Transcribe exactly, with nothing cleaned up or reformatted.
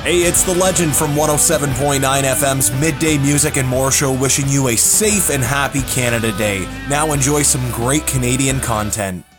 Hey, it's the legend from one oh seven point nine F M's Midday Music and More show, wishing you a safe and happy Canada Day. Now enjoy some great Canadian content.